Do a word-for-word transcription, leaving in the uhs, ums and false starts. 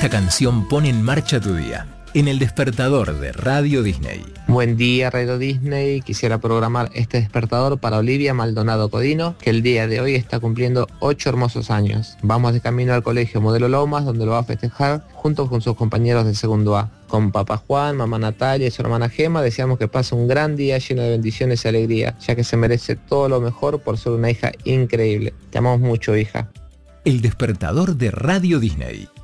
Esta canción pone en marcha tu día, en el despertador de Radio Disney. Buen día, Radio Disney. Quisiera programar este despertador para Olivia Maldonado Codino, que el día de hoy está cumpliendo ocho hermosos años. Vamos de camino al colegio Modelo Lomas, donde lo va a festejar junto con sus compañeros del segundo A. Con papá Juan, mamá Natalia y su hermana Gema, deseamos que pase un gran día lleno de bendiciones y alegría, ya que se merece todo lo mejor por ser una hija increíble. Te amamos mucho, hija. El despertador de Radio Disney.